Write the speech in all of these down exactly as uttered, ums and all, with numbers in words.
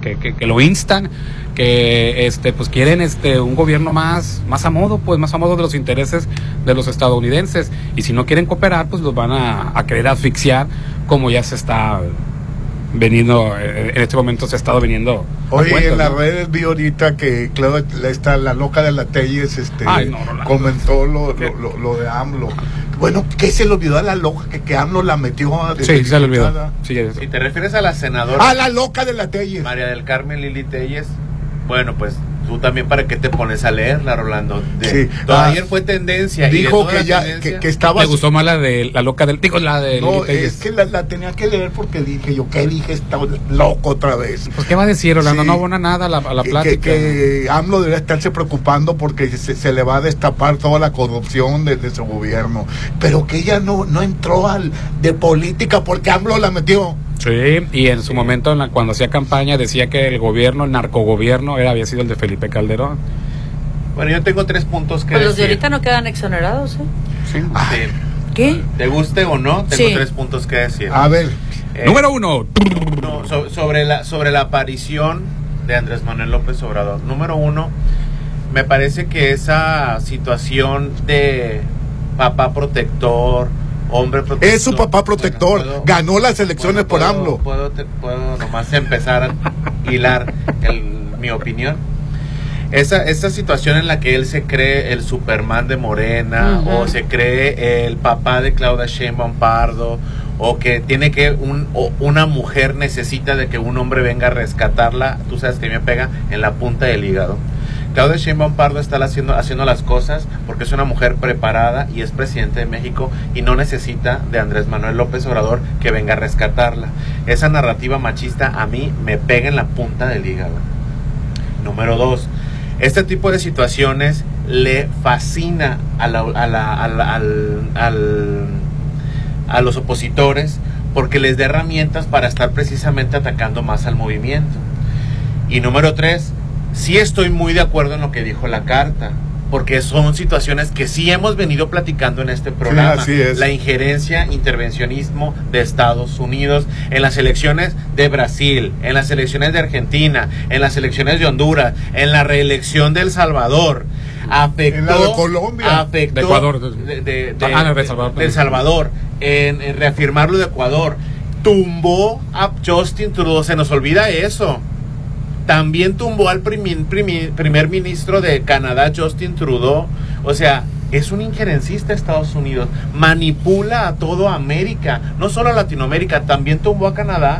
que, que, que lo instan, que este pues quieren este un gobierno más más a modo, pues más a modo de los intereses de los estadounidenses, y si no quieren cooperar, pues los van a, a querer asfixiar, como ya se está veniendo, en este momento se ha estado viniendo. Oye, cuentos, en las ¿no? redes vi ahorita que claro, esta, la loca de la Telles este, Ay, no, no, comentó lo, lo, lo, lo de AMLO. Bueno, ¿qué se le olvidó a la loca que, que AMLO la metió a Sí, se le olvidó. Sí, es. Si te refieres a la senadora a la loca de la Telles, María del Carmen Lili Telles, bueno, pues tú también, ¿para qué te pones a leerla, Rolando? De, sí. Toda ah, ayer fue tendencia. dijo y de que ya tendencia, que, que estaba. Me gustó más la de la loca del digo la de no, Lili Telles. es que la, la tenía que leer porque dije yo, ¿qué dije? Está loco otra vez. Pues qué va a decir, Orlando, Sí. no abona nada a la, a la Que- plática. Que, que AMLO debería estarse preocupando porque se, se le va a destapar toda la corrupción de, de su gobierno. Pero que ella no, no entró al de política porque AMLO la metió. Sí, y en su momento, en la, cuando hacía campaña, decía que el gobierno, el narcogobierno, era, había sido el de Felipe Calderón. Bueno, yo tengo tres puntos que Pues los de decir. ahorita no quedan exonerados, ¿eh? Sí. Ah, Sí. ¿Qué? Te guste o no, tengo Sí. tres puntos que decir. a ver, Eh, Número uno. no, so- sobre la sobre la aparición de Andrés Manuel López Obrador. Número uno, me parece que esa situación de papá protector, hombre protector. es su papá protector. Bueno, puedo- ganó las elecciones puedo- por puedo- AMLO. Puedo, te- puedo nomás empezar a hilar el, mi opinión. Esa, esa situación en la que él se cree el Superman de Morena, Ujú. o se cree el papá de Claudia Sheinbaum Pardo, o que tiene que un, o una mujer necesita de que un hombre venga a rescatarla, tú sabes que me pega en la punta del hígado. Claudia Sheinbaum Pardo está haciendo, haciendo las cosas porque es una mujer preparada y es presidente de México y no necesita de Andrés Manuel López Obrador que venga a rescatarla. Esa narrativa machista a mí me pega en la punta del hígado. Número dos, este tipo de situaciones le fascina a, la, a, la, a, la, al, al, a los opositores porque les da herramientas para estar precisamente atacando más al movimiento. Y número tres, sí estoy muy de acuerdo en lo que dijo la carta, porque son situaciones que sí hemos venido platicando en este programa. Sí, así es. La injerencia, intervencionismo de Estados Unidos en las elecciones de Brasil, en las elecciones de Argentina, en las elecciones de Honduras, en la reelección de El Salvador. Afectó, En la de Colombia. afectó De Ecuador. de, de, de, Ah, no, de de- Salvador. de El Salvador, en, en reafirmarlo de Ecuador. Tumbó a Justin Trudeau, se nos olvida eso. También tumbó al primer, primer, primer ministro de Canadá, Justin Trudeau. O sea, es un injerencista de Estados Unidos. Manipula a todo América, no solo a Latinoamérica, también tumbó a Canadá.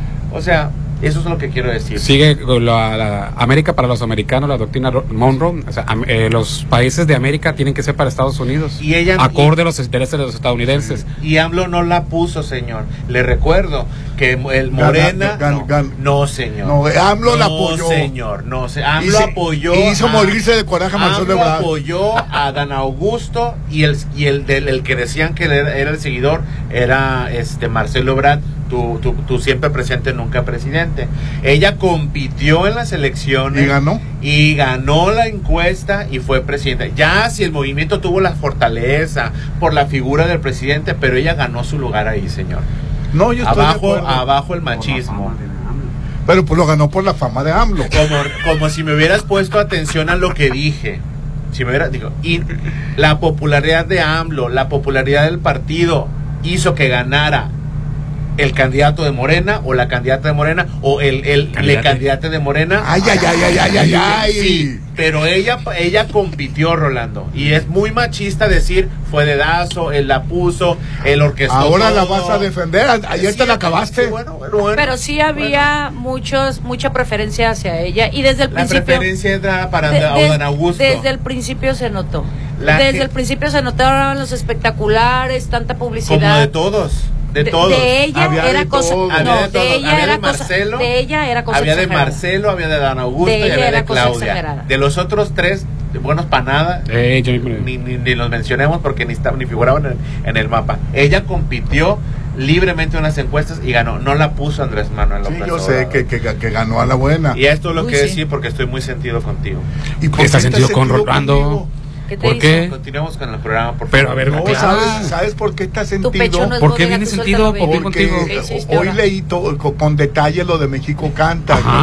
O sea, eso es lo que quiero decir. Sigue con la, la América para los americanos, la doctrina Ro- Monroe. O sea, am- eh, los países de América tienen que ser para Estados Unidos, Y ella- acorde a los intereses de los estadounidenses. Y AMLO no la puso, señor. Le recuerdo que el Morena... Gan- no, gan- no, señor. No, AMLO la No, apoyó. señor. No, se, Y AMLO se- apoyó... y hizo a- morirse de coraje a Marcelo AMLO Ebrard. apoyó a Dan Augusto y el, y el, del, el que decían que era, era el seguidor era este Marcelo Ebrard, tu, tu, tu siempre presente, nunca presidente. Ella compitió en las elecciones. ¿Y ganó? Y ganó la encuesta y fue presidenta. Ya si el movimiento tuvo la fortaleza por la figura del presidente, pero ella ganó su lugar ahí, señor. No, yo estoy de Abajo, acuerdo. abajo el machismo. Pero pues lo ganó por la fama de AMLO. Como, como si me hubieras puesto atención a lo que dije. Si me hubiera, digo, y la popularidad de AMLO, la popularidad del partido hizo que ganara el candidato de Morena o la candidata de Morena o el, el le Candidate. candidata de Morena. Ay, ay, ay, ay, ay, ay, ay. Sí, pero ella ella compitió, Rolando, y es muy machista decir fue dedazo, él la puso, él orquestó. Ahora la todo. vas a defender. Ayer Sí, te la acabaste. sí, bueno, bueno, bueno. Pero sí había muchos mucha preferencia hacia ella y desde el La principio preferencia era para de- de- Dan Augusto. desde el principio se notó. La desde que- el principio se notaron los espectaculares, tanta publicidad. Como de todos, de, De- todos. de ella Había era de cosa, todo. no, Había de de, todo. ella Había era de cosa, Marcelo, de ella era cosa había de exagerada. Marcelo, había de Dan Augusto De y ella había era de cosa Claudia. exagerada. De los otros tres, de buenos para nada, Eh, yo- ni, ni, ni los mencionemos porque ni, estaban- ni figuraban en, en el mapa. Ella compitió libremente en las encuestas y ganó. No la puso Andrés Manuel Sí, López yo sé Obrador. que, que, que ganó a la buena. Y esto es lo Uy, que sí. decir porque estoy muy sentido contigo. ¿Y por Está qué sentido con sentido Rolando. conmigo? ¿Qué te ¿Por hizo? qué? Continuemos con el programa, por Pero, favor. a ver, No, Claro. ¿sabes, ¿sabes por qué está sentido? pecho no es ¿Por qué bodega, viene tú sentido? suéltalo, ¿Por qué baby. Porque contigo? ¿Qué hiciste hoy ahora? leí to- con, con detalle lo de México Canta. Ajá.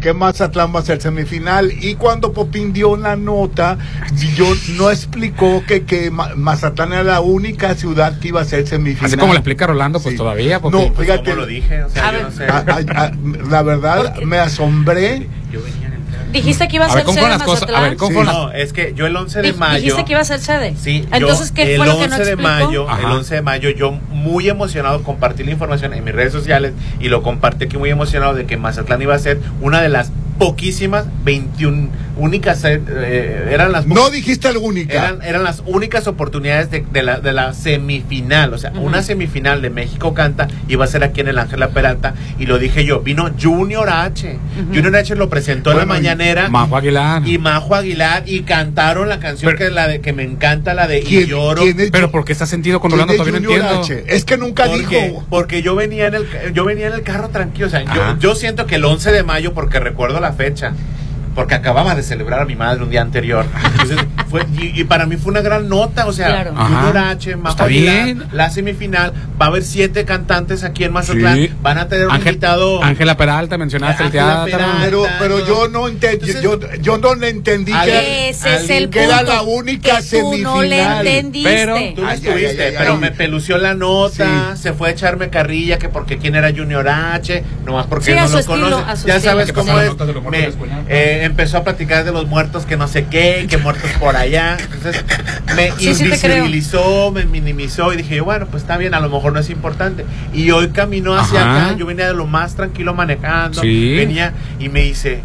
que Mazatlán va a ser semifinal. Y cuando Popín dio la nota, yo no explicó que, que Ma- Mazatlán era la única ciudad que iba a ser semifinal. Así como lo explica Rolando, pues Sí. todavía. Popín. No, Pues, fíjate, ¿cómo lo dije? O sea, A yo ver. no sé. a- a- a- la verdad Porque- me asombré. Yo venía en el carro. Dijiste que iba a A ver, ser ¿cómo sede fueron de las cosas? Mazatlán. A ver, ¿cómo Sí. fueron las No, es que yo el once de Di- mayo. Dijiste que iba a ser sede. Sí, Entonces, yo, ¿qué el fue lo que no once de explicó? mayo, Ajá. el once de mayo, yo muy emocionado compartí la información en mis redes sociales y lo compartí aquí muy emocionado de que Mazatlán iba a ser una de las poquísimas veintiuna únicas, eh, eran las No dijiste la única. eran, eran las únicas oportunidades de, de, la, de la semifinal, o sea, Ujú. una semifinal de México Canta iba a ser aquí en el Ángela Peralta y lo dije yo, vino Junior H. Ujú. Junior H lo presentó en la Bueno, y mañanera. Majo Aguilar. Y Majo Aguilar y cantaron la canción Pero- que la de que me encanta, la de Y ¿Quién- lloro. quién es- Pero ¿por qué está sentido con quién Rolando? es Todavía no Junior entiendo. H? Es que nunca Porque, dijo. porque yo venía en el yo venía en el carro tranquilo, o sea, yo, Ajá. yo siento que el once de mayo, porque recuerdo la fecha, porque acababa de celebrar a mi madre un día anterior. Entonces, fue, y, y para mí fue una gran nota, o sea, Claro. Junior Ajá. H, Majo Está Aguilar, bien. la semifinal, va a haber siete cantantes aquí en Mazatlán, Sí. van a tener un Ángel- invitado. Ángela Peralta, mencionaste el Ángela teatro. Peralta. Pero, pero no. yo no entendí, Entonces- yo, yo no le entendí que, Alguien- Ese es el que punto. era la única que tú no le semifinal. entendiste. Pero- Tú no Ay, estuviste, ay, ay, pero ay. me pelució la nota, Sí. se fue a echarme carrilla que porque quién era Junior H, nomás porque Sí, a no su lo estilo, conoce. a su Ya estilo. sabes ¿Qué cómo pasó? es. La nota de los muertos Me- de Escuñado. eh, empezó a platicar de los muertos que no sé qué, que muertos por allá. Entonces me Sí, sí te creo. invisibilizó, me minimizó y dije, bueno, pues está bien, a lo mejor no es importante. Y hoy caminó hacia Ajá. acá, yo venía de lo más tranquilo manejando, Sí. venía y me dice,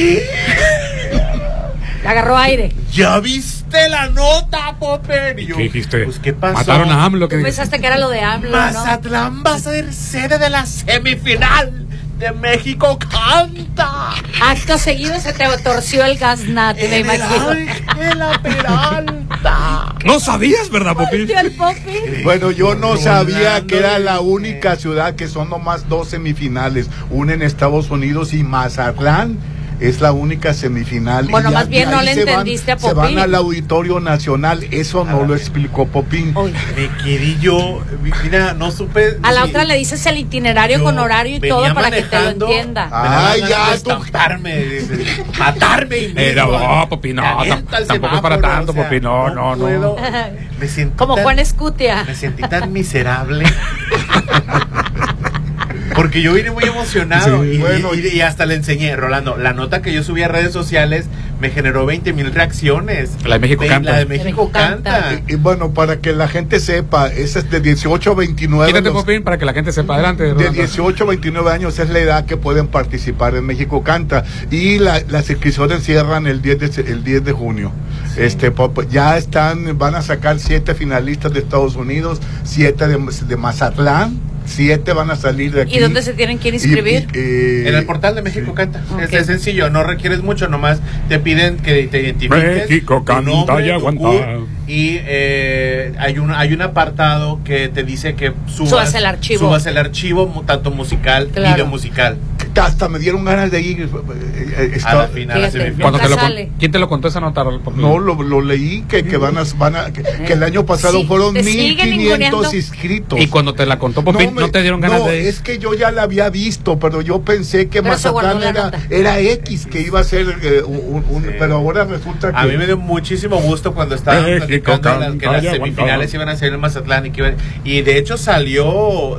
Le agarró aire. ¿ya viste la nota, Popper? Y yo, ¿Qué dijiste? pues, ¿qué pasó? Mataron a AMLO. ¿Qué Tú dijiste? pensaste que era lo de AMLO, ¿no? Mazatlán va a ser sede de la semifinal de México Canta. Acto seguido se te torció el gaznate, me En el imagino. Ángela Peralta. No sabías, ¿verdad, Popín? Volteó el Popi. Bueno, yo no Rolando sabía que era la dice. única ciudad que son nomás dos semifinales, una en Estados Unidos y Mazatlán es la única semifinal. Bueno, Y ya más bien de no ahí le se van- entendiste a Se van Popín. al Auditorio Nacional, eso no lo explicó Popín. Uy. Me quedé yo, mira, no supe. A la si- otra le dices el itinerario yo con horario y venía todo para que te lo manejando, entienda. me daban Ay, ganas ya, de tú- estamparme, de- de- matarme y Eh, no, mismo. Popín, no, Me tam- avienta el tampoco es para semáforo, tanto, o sea, Popín, no, no, no. puedo. Me sentí Como tan- Juan Escutia. Me sentí tan miserable. Porque yo vine muy emocionado Sí, y, bueno, y- y hasta le enseñé, Rolando, la nota que yo subí a redes sociales me generó veinte mil reacciones. La de México Ve- Canta. La de México México Canta. Canta. Y, y bueno, para que la gente sepa, esa es de dieciocho a veintinueve. Quítate, los- Popín, para que la gente sepa. Adelante, De Rolando. dieciocho a veintinueve años es la edad que pueden participar en México Canta y la- las inscripciones cierran el diez de, el diez de junio. Este po- po- ya están, van a sacar siete finalistas de Estados Unidos, siete de, de Mazatlán, siete van a salir de aquí. ¿Y dónde se tienen que ir a inscribir? Y- y, eh, En el portal de México sí. Canta. Ok. Es, es sencillo, no requieres mucho, nomás te piden que te identifiques. México tu Canta nombre, y tu aguanta. C U R, Y eh, hay, un, hay un apartado que te dice que subas, Subas el archivo. subas el archivo, mu- tanto musical, Claro. video musical. Hasta me dieron ganas de ir. eh, eh, A está- la final, a la Fíjate. semifinal. Cuando te lo Nunca con- sale. ¿Quién te lo contó esa nota, Popín? No, lo, lo leí que, que van a, van a que, que el año pasado Sí, fueron te mil siguen quinientos ninguneando. inscritos. Y cuando te la contó Popín, ¿no, me- te dieron ganas no, de ir? es que yo ya la había visto, pero yo pensé que Pero se guardó Mazatlán la era, nota. era X, que iba a ser eh, un, un- Sí. pero ahora resulta que... A mí me dio muchísimo gusto cuando estaban México platicando de las- que canta las y semifinales aguanta. iban a ser en Mazatlán y que iban- y de hecho salió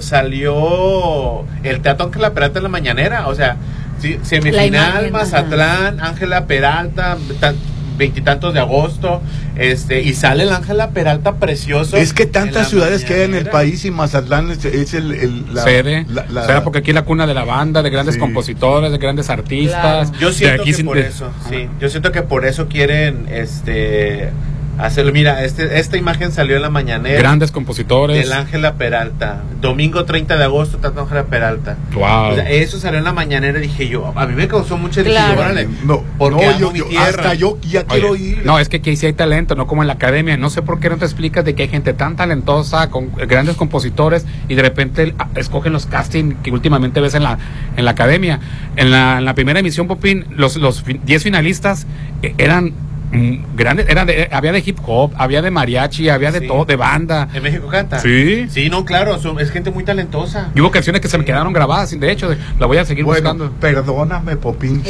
salió el Teatro Ángela Peralta en la mañanera, o sea, sí, La semifinal imagen, Mazatlán, Ángela Peralta, tan- veintitantos de agosto, este, y sale el Ángela Peralta precioso. Es que en tantas la ciudades que hay en el mañanera. país y Mazatlán es, es el... el- la, Sede. la- la- Será porque aquí es la cuna de la banda, de grandes Sí. compositores, de grandes artistas. Claro. Yo De siento aquí que sin- por de- eso, Ajá. sí. Yo siento que por eso quieren este hacerlo. Mira, este, esta imagen salió en la mañanera. Grandes compositores. Del Ángela Peralta. Domingo treinta de agosto, Tato Ángela Peralta. Wow. O sea, eso salió en la mañanera y dije yo, a mí me causó mucha Claro. dije, órale, No, porque no, amo yo, mi yo- tierra. hasta yo ya Oye, quiero ir. no, es que aquí sí hay talento, no como en la academia. No sé por qué no te explicas de que hay gente tan talentosa, con grandes compositores, y de repente ah, escogen los castings que últimamente ves en la en la academia. En la, en la primera emisión, Popín, los los diez finalistas eh, eran mm, grandes, eran de- había de hip hop, había de mariachi, había de Sí. todo, de banda. ¿En México canta? Sí. Sí, no, claro, son- es gente muy talentosa. Y hubo canciones que se me quedaron grabadas, de hecho, de- la voy a seguir Bueno, buscando. perdóname, Popín.